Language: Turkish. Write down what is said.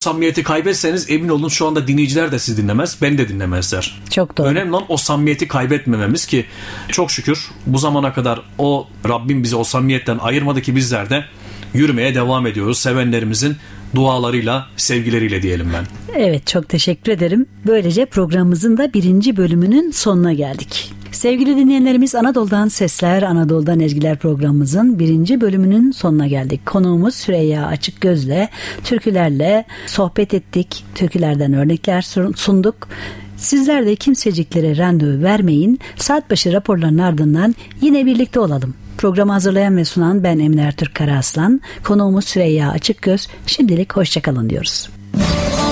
samimiyeti kaybetseniz emin olun şu anda dinleyiciler de sizi dinlemez, beni de dinlemezler. Çok doğru. Önemli olan o samimiyeti kaybetmememiz ki çok şükür bu zamana kadar o Rabbim bizi o samimiyetten ayırmadı ki bizler de yürümeye devam ediyoruz. Sevenlerimizin dualarıyla, sevgileriyle diyelim ben. Evet, çok teşekkür ederim. Böylece programımızın da 1. bölümünün sonuna geldik. Sevgili dinleyenlerimiz, Anadolu'dan Sesler, Anadolu'dan Ezgiler programımızın 1. bölümünün sonuna geldik. Konuğumuz Süreyya Açıkgöz'le türkülerle sohbet ettik. Türkülerden örnekler sunduk. Sizler de kimseciklere randevu vermeyin. Saat başı raporların ardından yine birlikte olalım. Programı hazırlayan ve sunan ben Emine Ertürk Karaaslan. Konuğumuz Süreyya Açıkgöz. Şimdilik hoşçakalın diyoruz.